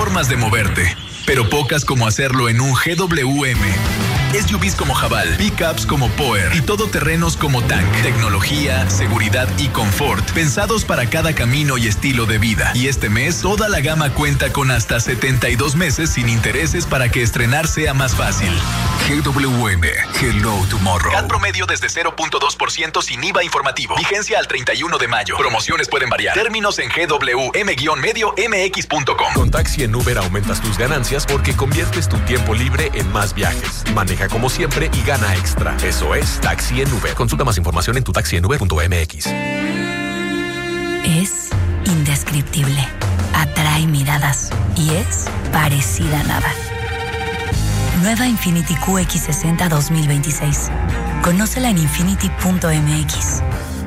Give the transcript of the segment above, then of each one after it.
formas de moverte, pero pocas como hacerlo en un GWM. SUVs como Haval, pickups como Power y todoterrenos como Tank. Tecnología, seguridad y confort, pensados para cada camino y estilo de vida. Y este mes, toda la gama cuenta con hasta 72 meses sin intereses para que estrenar sea más fácil. GWM, Hello Tomorrow. CAT promedio desde 0.2% sin IVA informativo. Vigencia al 31 de mayo. Promociones pueden variar. Términos en gwm-mx.com. Con Taxi en Uber aumentas tus ganancias porque conviertes tu tiempo libre en más viajes. Maneja como siempre y gana extra. Eso es Taxi en Uber. Consulta más información en tutaxienUber.mx. Es indescriptible, atrae miradas y es parecida a nada. Nueva Infiniti QX60 2026. Conócela en infiniti.mx.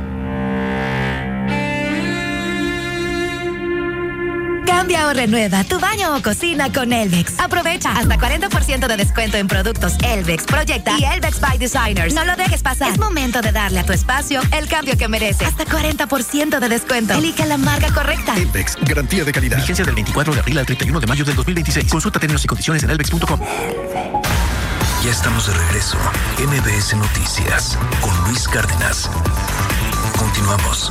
Cambia o renueva tu baño o cocina con Elvex. Aprovecha hasta 40% de descuento en productos Elvex, Proyecta y Elvex by Designers. No lo dejes pasar. Es momento de darle a tu espacio el cambio que merece. Hasta 40% de descuento. Elige la marca correcta. Elvex, garantía de calidad. Vigencia del 24 de abril al 31 de mayo del 2026. Consulta términos y condiciones en elvex.com. Ya estamos de regreso. MBS Noticias con Luis Cárdenas. Continuamos.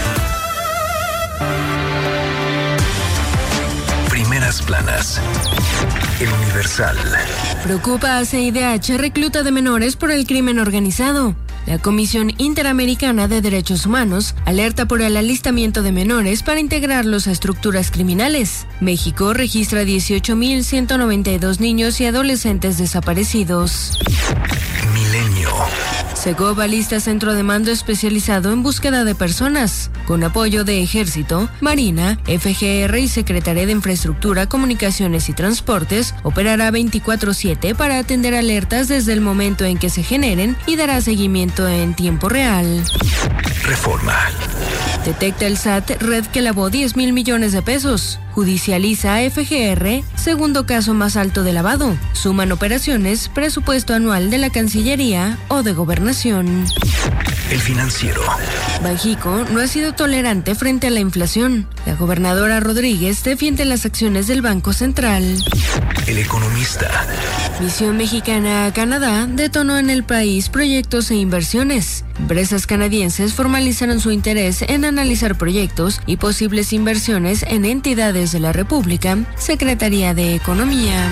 Primeras planas. El Universal. Preocupa a CIDH recluta de menores por el crimen organizado. La Comisión Interamericana de Derechos Humanos alerta por el alistamiento de menores para integrarlos a estructuras criminales. México registra 18,192 niños y adolescentes desaparecidos. Milenio. Segov alista centro de mando especializado en búsqueda de personas, con apoyo de Ejército, Marina, FGR y Secretaría de Infraestructura, Comunicaciones y Transportes. Operará 24/7 para atender alertas desde el momento en que se generen y dará seguimiento en tiempo real. Reforma. Detecta el SAT red que lavó 10,000 millones de pesos. Judicializa a FGR, segundo caso más alto de lavado. Suman operaciones, presupuesto anual de la Cancillería o de Gobernación. El Financiero. Banxico no ha sido tolerante frente a la inflación. La gobernadora Rodríguez defiende las acciones del Banco Central. El Economista. Misión mexicana a Canadá detonó en el país proyectos e inversiones. Empresas canadienses formalizaron su interés en analizar proyectos y posibles inversiones en entidades de la República. Secretaría de Economía.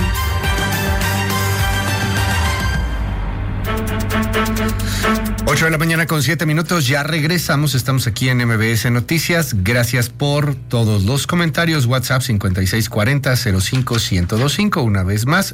Ocho de la mañana con 7 minutos, ya regresamos, estamos aquí en MBS Noticias. Gracias por todos los comentarios. WhatsApp 5640-05-1025, una vez más,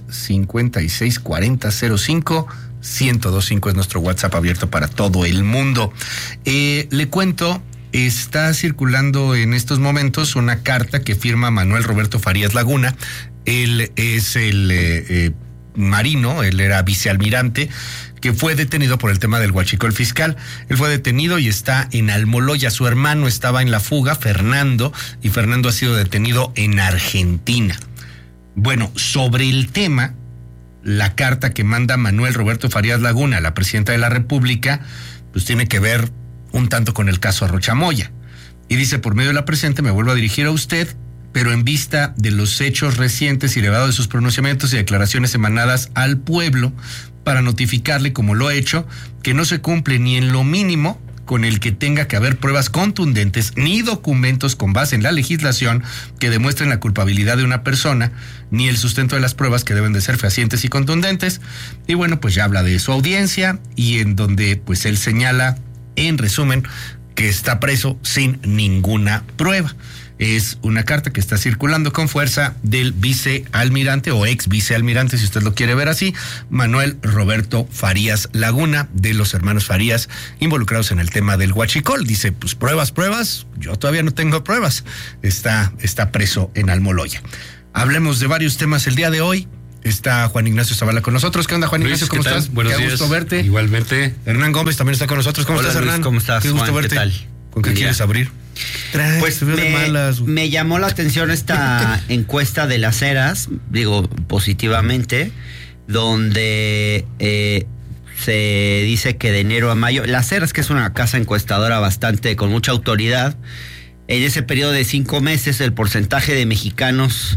5640-05-1025 es nuestro WhatsApp abierto para todo el mundo. Le cuento, está circulando en estos momentos una carta que firma Manuel Roberto Farías Laguna. Él es el marino, él era vicealmirante, que fue detenido por el tema del huachicol fiscal. Él fue detenido y está en Almoloya. Su hermano estaba en la fuga, Fernando, y Fernando ha sido detenido en Argentina. Bueno, sobre el tema, la carta que manda Manuel Roberto Farías Laguna a la presidenta de la República, pues tiene que ver un tanto con el caso Rocha Moya. Y dice: por medio de la presente me vuelvo a dirigir a usted, pero en vista de los hechos recientes y derivado de sus pronunciamientos y declaraciones emanadas al pueblo, para notificarle, como lo he hecho, que no se cumple ni en lo mínimo con el que tenga que haber pruebas contundentes ni documentos con base en la legislación que demuestren la culpabilidad de una persona, ni el sustento de las pruebas que deben de ser fehacientes y contundentes. Y bueno, pues ya habla de su audiencia y en donde pues él señala, en resumen, que está preso sin ninguna prueba. Es una carta que está circulando con fuerza del vicealmirante o ex vicealmirante, si usted lo quiere ver así, Manuel Roberto Farías Laguna, de los hermanos Farías, involucrados en el tema del huachicol. Dice, pues pruebas, yo todavía no tengo pruebas. Está preso en Almoloya. Hablemos de varios temas el día de hoy. Está Juan Ignacio Zavala con nosotros. ¿Qué onda, Juan Ignacio? ¿Cómo estás? Buenos días. Qué gusto verte. Igualmente. Hernán Gómez también está con nosotros. ¿Cómo estás, Hernán? ¿Cómo estás, Qué gusto Juan? verte. ¿Qué tal? ¿Con qué quieres abrir? Pues me llamó la atención esta encuesta de Las Heras, digo positivamente, donde se dice que de enero a mayo, Las Heras, que es una casa encuestadora con mucha autoridad, en ese periodo de 5 meses el porcentaje de mexicanos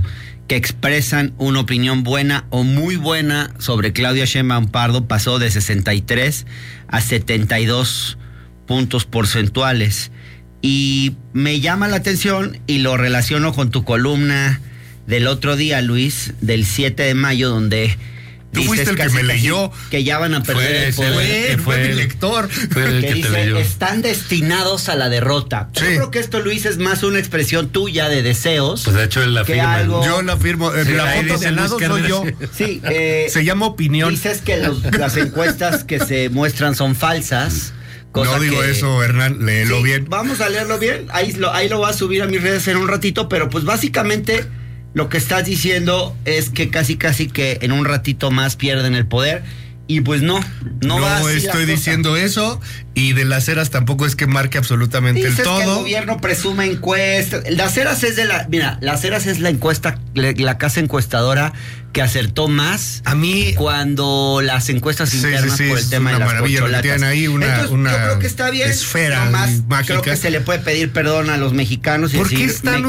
que expresan una opinión buena o muy buena sobre Claudia Sheinbaum Pardo pasó de 63 a 72 puntos porcentuales. Y me llama la atención y lo relaciono con tu columna del otro día, Luis, del 7 de mayo, donde tú fuiste el que me leyó. Que ya van a perder el poder. Fue mi lector. Que dice, están destinados a la derrota. Sí. Yo creo que esto, Luis, es más una expresión tuya de deseos. Pues de hecho él la firma. Algo... Yo la firmo. Sí, la foto de al lado soy yo. Sí. Se llama opinión. Dices que las encuestas que se muestran son falsas. No digo eso, Hernán, léelo bien. Vamos a leerlo bien. Ahí lo voy a subir a mis redes en un ratito, pero pues básicamente lo que estás diciendo es que casi que en un ratito más pierden el poder. Y pues no va así. No estoy diciendo eso, y de las Heras tampoco es que marque absolutamente el todo. Que el gobierno presume encuestas. Las Heras es Las Heras es la encuesta, la casa encuestadora que acertó más a mí cuando las encuestas internas por el tema de las corcholatas. Tienen ahí una yo creo que está bien. Esfera mágica. Creo que se le puede pedir perdón a los mexicanos y ¿Por qué están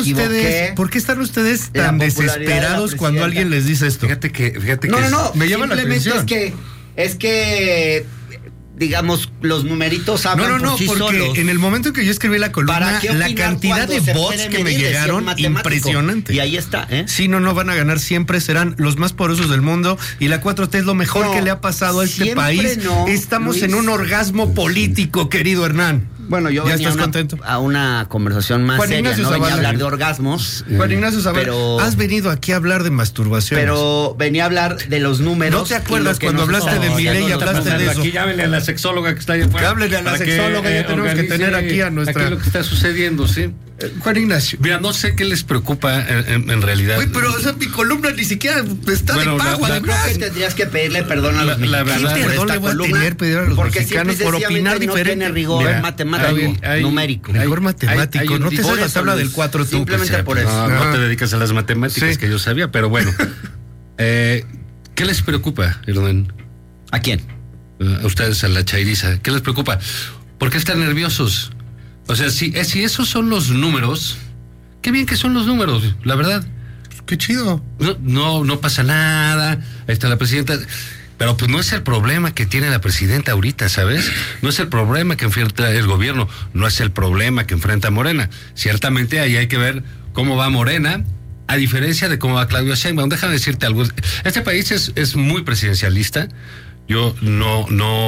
ustedes tan desesperados cuando alguien les dice esto? Fíjate que no, me llama la atención. Es que digamos, los numeritos hablan por sí solos. Porque en el momento en que yo escribí la columna, la cantidad de bots que me llegaron, impresionante. Y ahí está, ¿eh? Sí, no van a ganar siempre, serán los más poderosos del mundo, y la 4T es lo mejor que le ha pasado a este país. Estamos Luis, en un orgasmo político, querido Hernán. Bueno, yo ¿Ya venía estás contento? A una conversación más seria, no venía a hablar de orgasmos. Juan Ignacio Zavala, has venido aquí a hablar de masturbación. Pero venía a hablar de los números. ¿No te acuerdas cuando hablaste de Milei y hablaste de eso? Aquí llámenle a la sexóloga que está ahí afuera. Háblele a la sexóloga, ya tenemos que tener aquí a nuestra... Aquí lo que está sucediendo, ¿sí? Juan Ignacio. Mira, no sé qué les preocupa en realidad. Uy, pero mi columna ni siquiera está de pago, además. Creo que tendrías que pedirle perdón a los mexicanos por esta columna. Pedir a los mexicanos por opinar diferente. No tiene rigor matemático, numérico. Rigor matemático. No te sabes la tabla del 4 tú. Simplemente por eso. No te dedicas a las matemáticas que yo sabía, pero bueno. ¿Qué les preocupa, Hernán? ¿A quién? A ustedes, a la chairiza. ¿Qué les preocupa? ¿Por qué están nerviosos? O sea, si esos son los números, qué bien que son los números, la verdad. Qué chido. No pasa nada. Ahí está la presidenta. Pero pues no es el problema que tiene la presidenta ahorita, ¿sabes? No es el problema que enfrenta el gobierno, no es el problema que enfrenta Morena. Ciertamente ahí hay que ver cómo va Morena, a diferencia de cómo va Claudia Sheinbaum. Déjame decirte algo. Este país es muy presidencialista. Yo no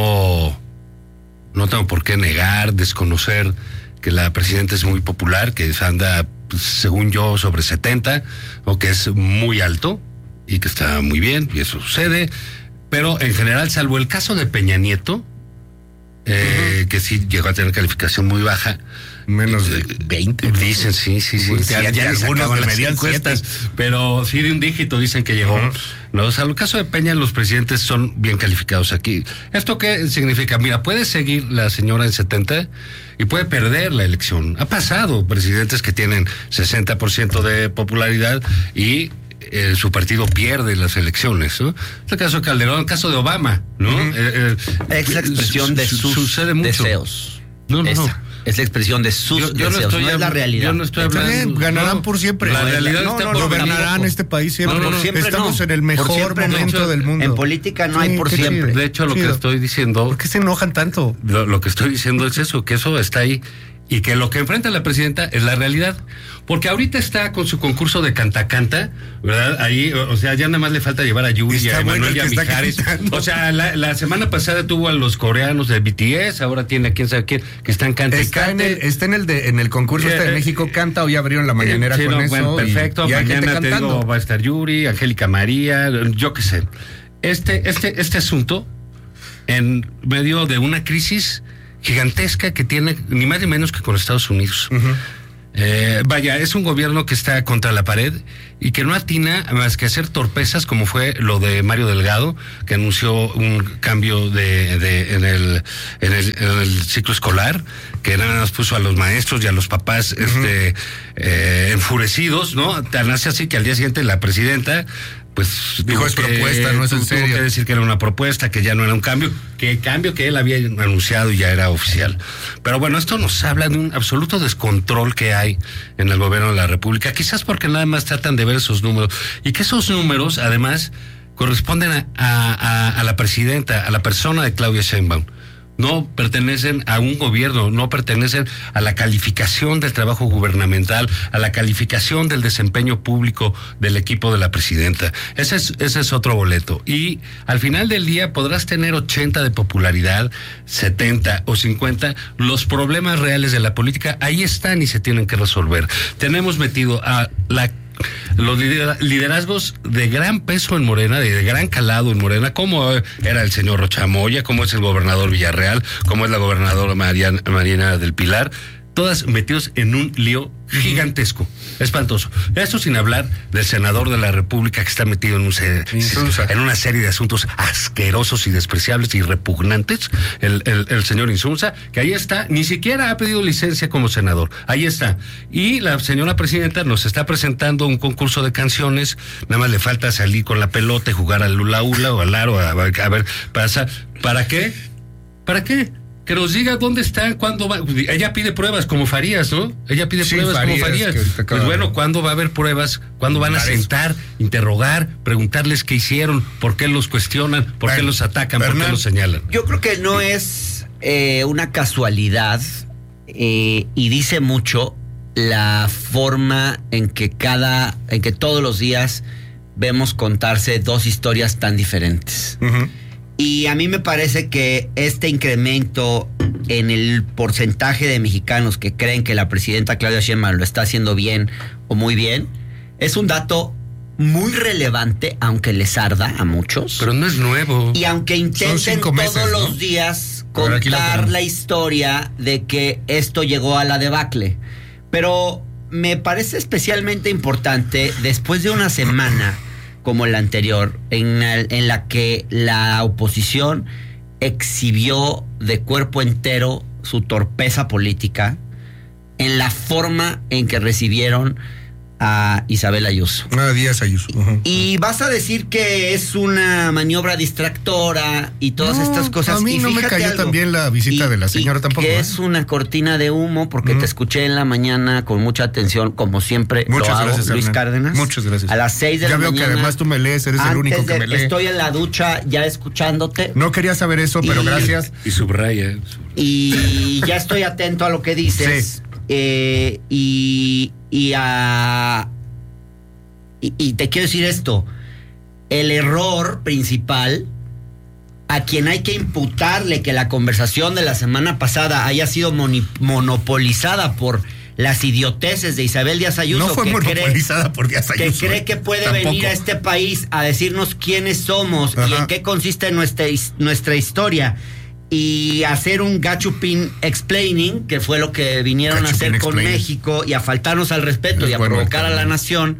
tengo por qué negar, desconocer que la presidenta es muy popular, que anda, según yo, sobre 70, o que es muy alto y que está muy bien, y eso sucede. Pero en general, salvo el caso de Peña Nieto, que sí llegó a tener calificación muy baja. Menos de 20. Dicen, sí. Ya algunos de medias encuestas, pero sí de un dígito dicen que llegó. No, o sea, en el caso de Peña, los presidentes son bien calificados aquí. ¿Esto qué significa? Mira, puede seguir la señora en 70 y puede perder la elección. Ha pasado presidentes que tienen 60% de popularidad y su partido pierde las elecciones, ¿no? Es el caso de Calderón, el caso de Obama, ¿no? Es la expresión de sus deseos. No. Es la expresión de sus deseos, no es la realidad. Yo no estoy hablando. Ganarán por siempre. La realidad gobernarán este país siempre. Siempre estamos en el mejor momento del mundo. En política no hay por siempre. De hecho, lo que estoy diciendo... ¿Por qué se enojan tanto? Lo que estoy diciendo es eso, que eso está ahí. Y que lo que enfrenta la presidenta es la realidad. Porque ahorita está con su concurso de canta, ¿verdad? Ahí, o sea, ya nada más le falta llevar a Yuri, a Emanuel y a Mijares. O sea, la semana pasada tuvo a los coreanos de BTS, ahora tiene a quién sabe quién, que están canta y canta. Está en el concurso de México Canta, hoy abrieron la mañanera con eso. Bueno, perfecto, mañana te digo, va a estar Yuri, Angélica María, yo qué sé. Este asunto, en medio de una crisis gigantesca que tiene ni más ni menos que con Estados Unidos. Vaya, es un gobierno que está contra la pared y que no atina más que hacer torpezas, como fue lo de Mario Delgado, que anunció un cambio en el ciclo escolar, que nada más puso a los maestros y a los papás enfurecidos, ¿no? Tan así que al día siguiente la presidenta pues dijo es propuesta, no es en serio. Tuvo que decir que era una propuesta, que ya no era un cambio, que él había anunciado y ya era oficial. Pero bueno, esto nos habla de un absoluto descontrol que hay en el gobierno de la República, quizás porque nada más tratan de ver esos números, y que esos números además corresponden a la presidenta, a la persona de Claudia Sheinbaum. No pertenecen a un gobierno, no pertenecen a la calificación del trabajo gubernamental, a la calificación del desempeño público del equipo de la presidenta. Ese es otro boleto. Y al final del día podrás tener 80 de popularidad, 70 o 50. Los problemas reales de la política ahí están y se tienen que resolver. Tenemos metido a los liderazgos de gran peso en Morena, de gran calado en Morena, como era el señor Rocha Moya, como es el gobernador Villarreal, como es la gobernadora Mariana del Pilar, todas metidos en un lío gigantesco, espantoso. Eso sin hablar del senador de la República que está metido en una serie de asuntos asquerosos y despreciables y repugnantes, el señor Insunza, que ahí está, ni siquiera ha pedido licencia como senador, ahí está. Y la señora presidenta nos está presentando un concurso de canciones, nada más le falta salir con la pelota y jugar al hula hula o al aro, a ver, ¿para qué? ¿Para qué? Que nos diga dónde está, cuándo va. Ella pide pruebas como Farías, ¿no? Ella pide pruebas como Farías. Pues bueno, ¿cuándo va a haber pruebas? ¿Cuándo van a sentar, interrogar, preguntarles qué hicieron, por qué los cuestionan, por qué los atacan, por qué los señalan? Yo creo que no es una casualidad y dice mucho la forma en que todos los días vemos contarse dos historias tan diferentes. Uh-huh. Y a mí me parece que este incremento en el porcentaje de mexicanos que creen que la presidenta Claudia Sheinbaum lo está haciendo bien o muy bien es un dato muy relevante, aunque les arda a muchos. Pero no es nuevo. Y aunque intenten todos los días contar la historia de que esto llegó a la debacle. Pero me parece especialmente importante después de una semana como la anterior, en la que la oposición exhibió de cuerpo entero su torpeza política, en la forma en que recibieron a Isabel Ayuso. Díaz Ayuso. Uh-huh. Y vas a decir que es una maniobra distractora y todas estas cosas. A mí no me cayó también la visita de la señora tampoco. Que es una cortina de humo, porque te escuché en la mañana con mucha atención, como siempre. Muchas gracias, Luis Hernán. Cárdenas. Muchas gracias. A las 6 de la mañana. Ya veo que además tú me lees, eres el único que me lee. Estoy en la ducha ya escuchándote. No quería saber eso, pero gracias. Y subraya. Y ya estoy atento a lo que dices. Sí. Y te quiero decir esto: el error principal, a quien hay que imputarle que la conversación de la semana pasada haya sido monopolizada por las idioteces de Isabel Díaz Ayuso. No fue monopolizada por Díaz Ayuso. Que cree que puede venir a este país a decirnos quiénes somos. Ajá. Y en qué consiste nuestra historia. Y hacer un gachupín explaining, que fue lo que vinieron a hacer con México, y a faltarnos al respeto y a provocar a la nación,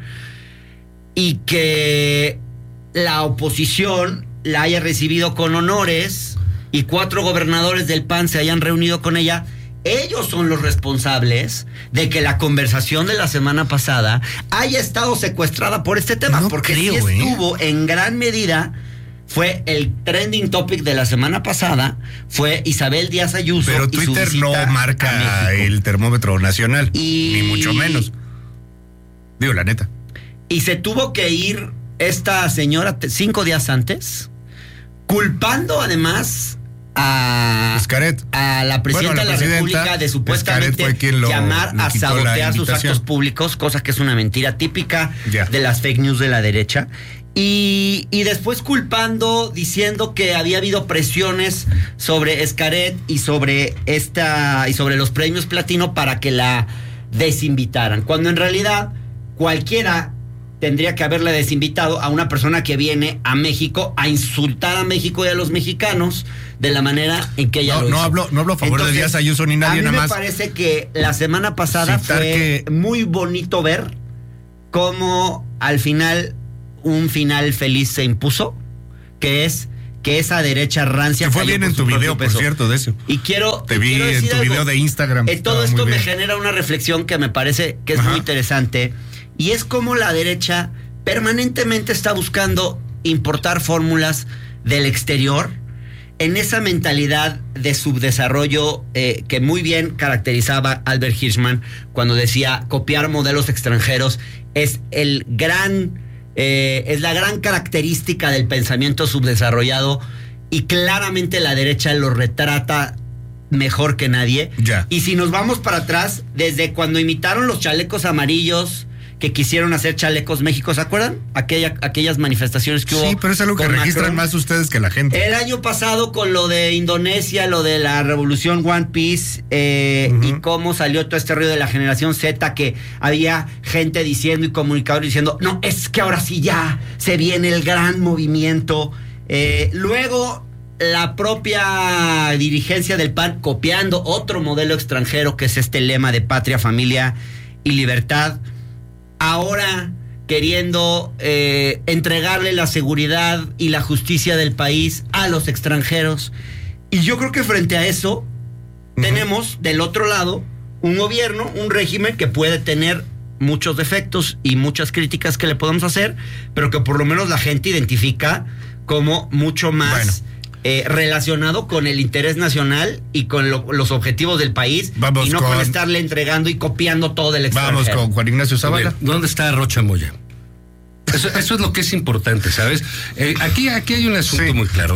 y que la oposición la haya recibido con honores y 4 gobernadores del PAN se hayan reunido con ella. Ellos son los responsables de que la conversación de la semana pasada haya estado secuestrada por este tema, porque sí estuvo en gran medida. Fue el trending topic de la semana pasada, fue Isabel Díaz Ayuso. Pero Twitter no marca el termómetro nacional, ni mucho menos. Digo, la neta. Y se tuvo que ir esta señora 5 días antes, culpando además a la presidenta de la República de supuestamente llamar a sabotear sus actos públicos, cosa que es una mentira típica de las fake news de la derecha. Y después culpando, diciendo que había habido presiones sobre Xcaret y sobre los premios Platino para que la desinvitaran, cuando en realidad cualquiera tendría que haberle desinvitado a una persona que viene a México a insultar a México y a los mexicanos de la manera en que ella lo hizo. No hablo a favor de Díaz Ayuso ni nadie, nada más. A mí me parece que la semana pasada fue muy bonito ver cómo al final un final feliz se impuso, que es que esa derecha rancia... Que fue bien en tu video, por cierto, de eso. Y te vi en tu video de Instagram. Todo esto me genera una reflexión que me parece que es muy interesante, y es como la derecha permanentemente está buscando importar fórmulas del exterior en esa mentalidad de subdesarrollo que muy bien caracterizaba Albert Hirschman cuando decía copiar modelos extranjeros es la gran característica del pensamiento subdesarrollado, y claramente la derecha lo retrata mejor que nadie. Ya. Y si nos vamos para atrás, desde cuando imitaron los chalecos amarillos que quisieron hacer chalecos México, ¿se acuerdan? Aquellas manifestaciones que hubo. Sí, pero es algo que registran Macron más ustedes que la gente. El año pasado con lo de Indonesia, lo de la revolución One Piece, y cómo salió todo este ruido de la generación Z, que había gente diciendo y comunicadores diciendo, no, es que ahora sí ya se viene el gran movimiento. Luego la propia dirigencia del PAN copiando otro modelo extranjero, que es este lema de patria, familia y libertad. Ahora queriendo entregarle la seguridad y la justicia del país a los extranjeros. Y yo creo que frente a eso tenemos del otro lado un gobierno, un régimen que puede tener muchos defectos y muchas críticas que le podemos hacer, pero que por lo menos la gente identifica como mucho más relacionado con el interés nacional y con los objetivos del país. Vamos, y no con estarle entregando y copiando todo del extranjero. Vamos con Juan Ignacio Zavala. ¿Dónde está Rocha Moya? Eso es lo que es importante, ¿sabes? Aquí hay un asunto muy claro.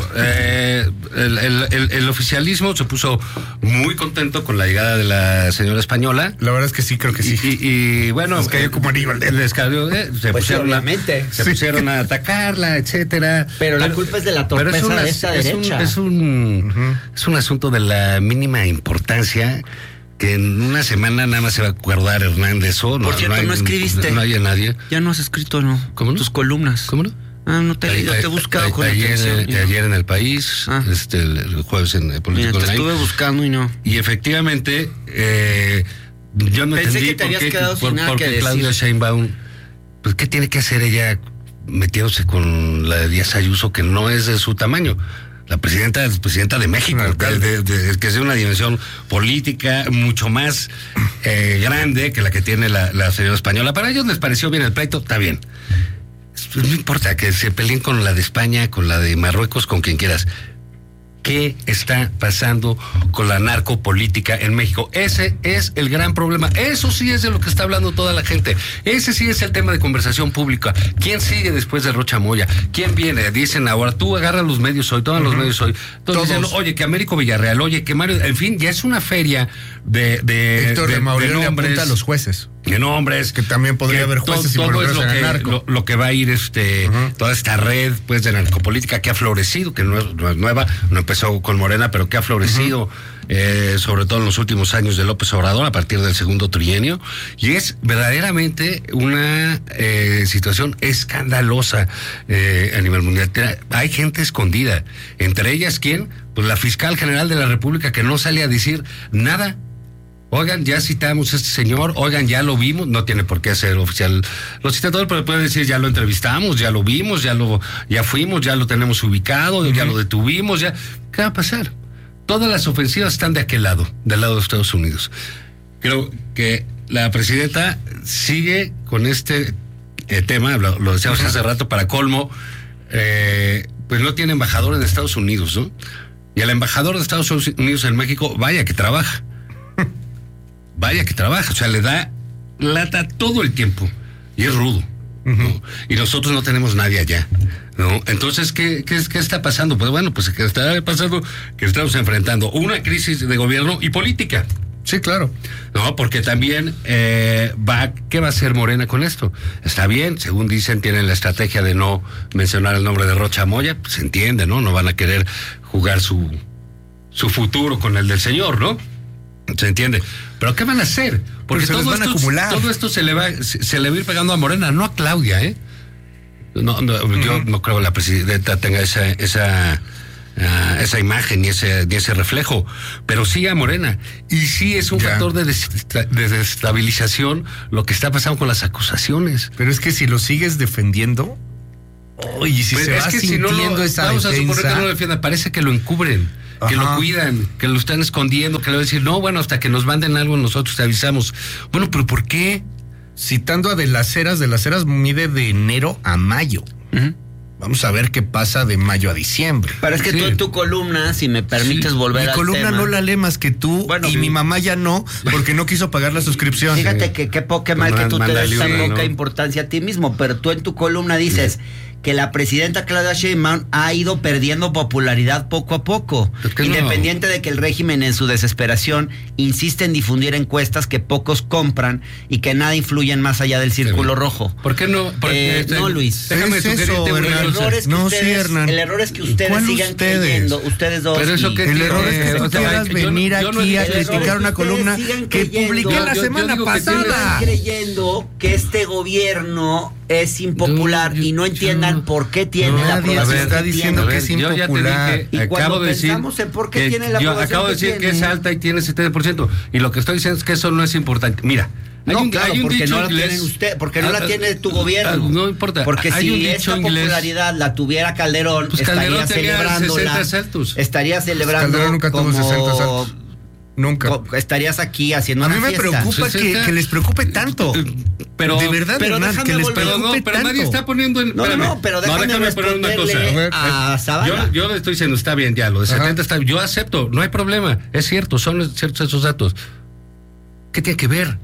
El oficialismo se puso muy contento con la llegada de la señora española. La verdad es que sí, creo que sí. Y bueno, les cayó como anillo al dedo. Se pusieron a atacarla, etcétera. Pero la culpa es de la torpeza de esta derecha. Es un asunto de la mínima importancia, que en una semana nada más se va a acordar Hernández. Por cierto, no escribiste. No hay a nadie. Ya no has escrito, ¿no? ¿Cómo no? Tus columnas. ¿Cómo no? No te he leído, te he buscado con atención. Ayer en El País, el jueves en Político Online. Te estuve buscando y no. Y efectivamente, yo no pensé entendí que te habías quedado sin nada que decir. Claudia Sheinbaum, pues ¿qué tiene que hacer ella metiéndose con la de Díaz Ayuso, que no es de su tamaño? La presidenta es presidenta de México, que es de una dimensión política mucho más grande que la que tiene la señora española. Para ellos les pareció bien el pleito, está bien. No importa que se peleen con la de España, con la de Marruecos, con quien quieras. ¿Qué está pasando con la narcopolítica en México? Ese es el gran problema. Eso sí es de lo que está hablando toda la gente. Ese sí es el tema de conversación pública. ¿Quién sigue después de Rocha Moya? ¿Quién viene? Dicen ahora, tú agarra los medios hoy, todos los medios hoy. Todos dicen, oye, que Américo Villarreal, oye, que Mario... En fin, ya es una feria de Héctor de Mauricio le apunta a los jueces. De nombres. Que también podría haber jueces todo es lo que va a ir toda esta red pues de narcopolítica que ha florecido, que no es nueva, no empezó con Morena, pero que ha florecido sobre todo en los últimos años de López Obrador a partir del segundo trienio, y es verdaderamente una situación escandalosa a nivel mundial. Hay gente escondida, entre ellas ¿quién? Pues la fiscal general de la República, que no sale a decir nada. Oigan, ya citamos a este señor, oigan, ya lo vimos, no tiene por qué ser oficial los citadores, pero puede decir, ya lo entrevistamos, ya lo vimos, ya fuimos, ya lo tenemos ubicado, ya lo detuvimos, ya. ¿Qué va a pasar? Todas las ofensivas están de aquel lado, del lado de Estados Unidos. Creo que la presidenta sigue con este tema, lo decíamos hace rato, para colmo, pues no tiene embajador en Estados Unidos, ¿no? Y el embajador de Estados Unidos en México, vaya que trabaja. Vaya que trabaja, o sea, le da lata todo el tiempo y es rudo, ¿no? Y nosotros no tenemos nadie allá, ¿no? Entonces, ¿qué está pasando? Pues bueno, pues que está pasando que estamos enfrentando una crisis de gobierno y política. Sí, claro. No, porque también ¿qué va a hacer Morena con esto? Está bien, según dicen, tienen la estrategia de no mencionar el nombre de Rocha Moya, pues se entiende, ¿no? No van a querer jugar su futuro con el del señor, ¿no? Se entiende. ¿Pero qué van a hacer? Porque todo esto se le va a ir pegando a Morena, no a Claudia, ¿eh? No, yo no creo que la presidenta tenga esa imagen y ese reflejo, pero sí a Morena. Y sí es un factor de desestabilización lo que está pasando con las acusaciones. Pero es que si lo sigues defendiendo, y si se va sintiendo esa vamos defensa... a suponer que no lo defienda, parece que lo encubren, que lo cuidan, que lo están escondiendo, que le van a decir, no, bueno, hasta que nos manden algo nosotros te avisamos. Bueno, pero ¿por qué? citando a De las Heras mide de enero a mayo. Vamos a ver qué pasa de mayo a diciembre. Pero es que tú en tu columna, si me permites volver al tema. Mi columna no la lee más que tú, mi mamá ya no, porque no quiso pagar la suscripción. Fíjate que qué mal que tú te des tan poca importancia a ti mismo, pero tú en tu columna dices que la presidenta Claudia Sheinbaum ha ido perdiendo popularidad poco a poco, independiente de que el régimen en su desesperación insiste en difundir encuestas que pocos compran y que nada influyen más allá del círculo rojo. ¿Por qué no? No, Luis. Déjame sugerirte un error. El error es que ustedes sigan creyendo, ustedes dos. Pero eso el error es que tú quieras venir aquí a criticar una columna que publiqué la semana pasada. Creyendo que este gobierno es impopular y no entiendan por qué tiene la aprobación. Está diciendo que es impopular. Y cuando pensamos en por qué tiene la aprobación, yo acabo de decir que es alta y tiene 70%. Y lo que estoy diciendo es que eso no es importante. Mira, hay un porque dicho no la tienen usted, porque no la tiene tu gobierno. No importa. Porque si esa popularidad la tuviera Calderón, pues estaría celebrándola. Estaría celebrando. Calderón nunca tuvo 60 saltos. Nunca. Estarías aquí haciendo una fiesta. A mí me preocupa que les preocupe tanto. Pero de verdad, Hernán, que les preocupe pero nadie está poniendo en... pero déjame poner una cosa. A Zavala. Yo le estoy diciendo, está bien ya, lo de 70 está bien. Yo acepto, no hay problema. Es cierto, son ciertos esos datos. ¿Qué tiene que ver?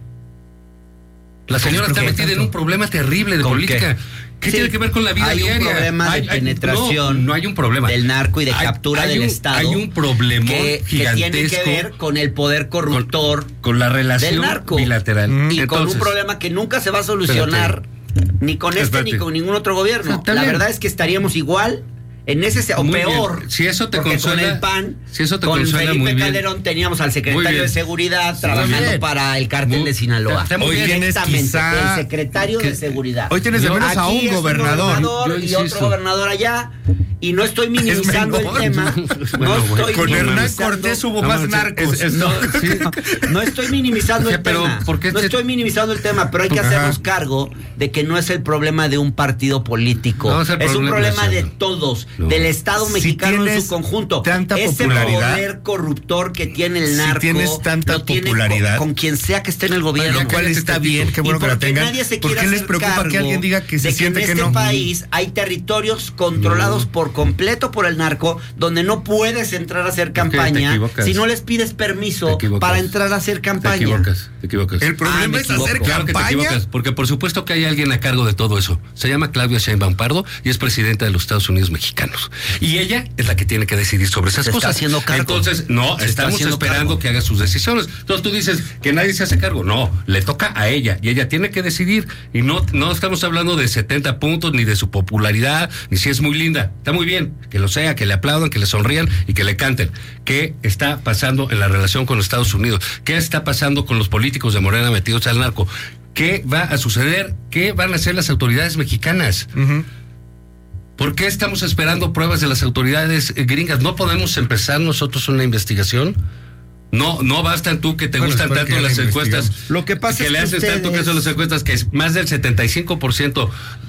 La señora está metida en un problema terrible de política. ¿Qué tiene que ver con la vida diaria? Hay un problema de penetración. No hay un problema. Del narco y de captura del Estado. Hay un problema gigantesco. Que tiene que ver con el poder corruptor. Con la relación del narco. Bilateral. Y entonces, con un problema que nunca se va a solucionar ni con ni con ningún otro gobierno. La verdad es que estaríamos igual. En ese o peor. Bien. Si eso te consuela, con el PAN, si eso te con consuela, Felipe Calderón teníamos al secretario de Seguridad trabajando para el cártel de Sinaloa. Hoy tienes quizá el secretario de Seguridad. Hoy tienes de menos a un gobernador y otro gobernador allá. Y no estoy minimizando el tema. Con Hernán Cortés hubo más narcos. No estoy minimizando el tema. No estoy minimizando el tema, pero hay que hacernos cargo de que no es el problema de un partido político. Es un problema de todos. Del Estado mexicano en su conjunto. Ese poder corruptor que tiene el narco. Si tienes tanta popularidad con quien sea que esté en el gobierno. Lo cual está bien, qué bueno que la tengan. ¿Por qué les preocupa que alguien diga que se siente que no? En este país hay territorios controlados por completo por el narco, donde no puedes entrar a hacer campaña si no les pides permiso para entrar a hacer campaña. Te equivocas. El problema es hacer campaña. Claro que te equivocas, porque por supuesto que hay alguien a cargo de todo eso. Se llama Claudia Sheinbaum Pardo y es presidenta de los Estados Unidos mexicanos. Y ella es la que tiene que decidir sobre esas cosas. Está haciendo cargo. Entonces, estamos esperando que haga sus decisiones. Entonces tú dices que nadie se hace cargo. No, le toca a ella y ella tiene que decidir. Y no estamos hablando de 70 puntos, ni de su popularidad, ni si es muy linda. Está muy bien, que lo sea, que le aplaudan, que le sonrían y que le canten. ¿Qué está pasando en la relación con Estados Unidos? ¿Qué está pasando con los políticos de Morena metidos al narco? ¿Qué va a suceder? ¿Qué van a hacer las autoridades mexicanas? ¿Por qué estamos esperando pruebas de las autoridades gringas? ¿No podemos empezar nosotros una investigación? No bastan tú que te gustan tanto las encuestas. Lo que pasa que le haces tanto caso a las encuestas que es más del 75%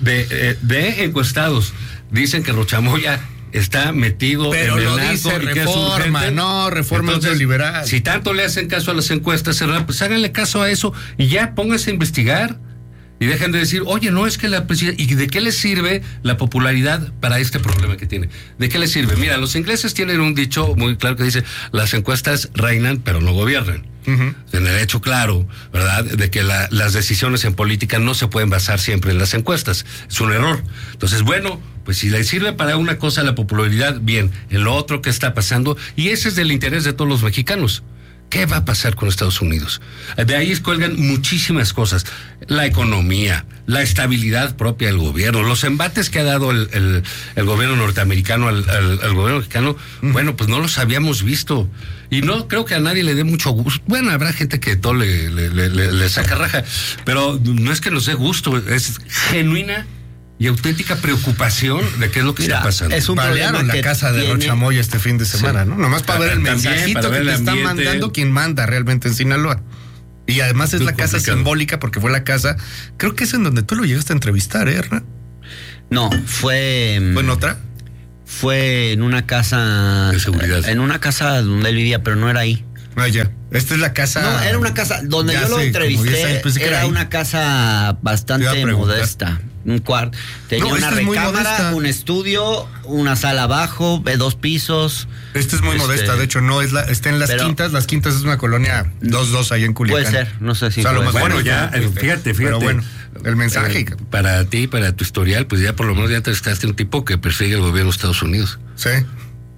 de encuestados dicen que Rochamoya está metido pero en el lo narco dice y que reforma, no, reforma neoliberal. Si tanto le hacen caso a las encuestas, pues háganle caso a eso y ya pónganse a investigar. Y dejen de decir, oye, no es que la presidenta... ¿Y de qué les sirve la popularidad para este problema que tiene? ¿De qué les sirve? Mira, los ingleses tienen un dicho muy claro que dice, las encuestas reinan pero no gobiernan. En el hecho claro, ¿verdad? De que las decisiones en política no se pueden basar siempre en las encuestas. Es un error. Entonces, bueno, pues si le sirve para una cosa la popularidad, bien. En lo otro, ¿qué está pasando? Y ese es del interés de todos los mexicanos. ¿Qué va a pasar con Estados Unidos? De ahí cuelgan muchísimas cosas. La economía, la estabilidad propia del gobierno, los embates que ha dado el gobierno norteamericano al gobierno mexicano, bueno, pues no los habíamos visto. Y no creo que a nadie le dé mucho gusto. Bueno, habrá gente que todo le saca raja, pero no es que nos dé gusto, es genuina y auténtica preocupación de qué es lo que está pasando. Es un problema la casa de Rochamoya este fin de semana, ¿no? Nomás para ver el mensajito que te está mandando quien manda realmente en Sinaloa. Y además es la casa simbólica porque fue la casa, creo que es en donde tú lo llegaste a entrevistar, Hernán. No, ¿Fue en otra? Fue en una casa de seguridad. En una casa donde él vivía, pero no era ahí. Vaya, esta es la casa. No, era una casa donde yo lo entrevisté. Era una casa bastante modesta. Un cuarto. Tenía una recámara, un estudio, una sala abajo, 2 pisos. Esta es muy modesta, de hecho, no es está en Las Quintas. Las Quintas es una colonia 2-2 ahí en Culiacán. Puede ser, no sé si. O sea, lo mejor bueno, ya, fíjate. Pero bueno, el mensaje. Para ti, para tu historial, pues ya por lo menos ya te estaste un tipo que persigue el gobierno de Estados Unidos. Sí.